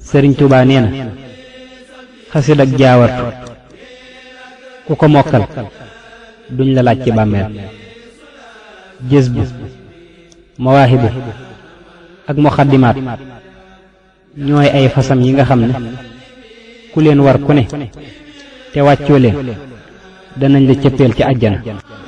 sëriñ Tuubaa nee na xasida ak jaawartu ku ko mokkal duñ la laaj ci bàmmeel jës bu mawaahibu ak muxaddimaat ñooy ay fasam yi nga xam ne ku leen war ku ne te wàccoo leen danañ la cëppeel ci àjjana